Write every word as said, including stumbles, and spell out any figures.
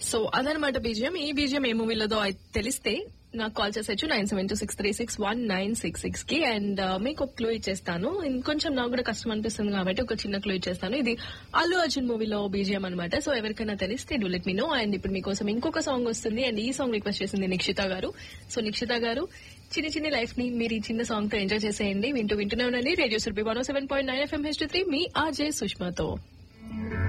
So అదనమాట BGM. ఈ BGM ఏ మూవీలోదో తెలిస్తే నాకు call చేసేచ్చు nine seven two six three six one nine six six కి. అండ్ మీకు ఒక క్లూ ఇచ్చేస్తాను. ఇంకొంచెం నాకు కూడా కష్టం అనిపిస్తుంది కాబట్టి ఒక చిన్న క్లూ ఇచ్చేస్తాను. ఇది అల్లు అర్జున్ మూవీలో బీజిఎం అనమాట. సో ఎవరికైనా తెలిస్తే do let me no. And ఇప్పుడు మీకోసం ఇంకొక సాంగ్ వస్తుంది. అండ్ ఈ సాంగ్ రిక్వెస్ట్ చేసింది నిక్షిత గారు. సో నిక్షిత గారు, చిన్న చిన్న లైఫ్ ని మీరు ఈ చిన్న సాంగ్ తో ఎంజాయ్ చేసేయండి. వింటూ వింటూనే ఉండండి radio Surabhi one seven point nine FM H three మీ ఆర్జే సుష్మాతో.